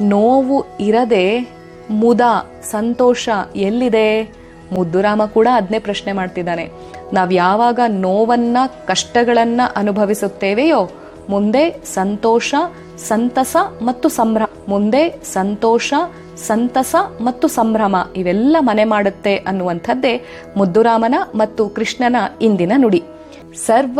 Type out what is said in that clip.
ನೋವು ಇರದೆ ಮುದ ಸಂತೋಷ ಎಲ್ಲಿದೆ? ಮುದ್ದುರಾಮ ಕೂಡ ಅದನ್ನೇ ಪ್ರಶ್ನೆ ಮಾಡ್ತಿದ್ದಾನೆ. ನಾವ್ ಯಾವಾಗ ನೋವನ್ನ ಕಷ್ಟಗಳನ್ನ ಅನುಭವಿಸುತ್ತೇವೆಯೋ ಮುಂದೆ ಸಂತೋಷ ಸಂತಸ ಮತ್ತು ಸಂಭ್ರಮ ಇವೆಲ್ಲ ಮನೆ ಮಾಡುತ್ತೆ ಅನ್ನುವಂಥದ್ದೇ ಮುದ್ದುರಾಮನ ಮತ್ತು ಕೃಷ್ಣನ ಇಂದಿನ ನುಡಿ. ಸರ್ವ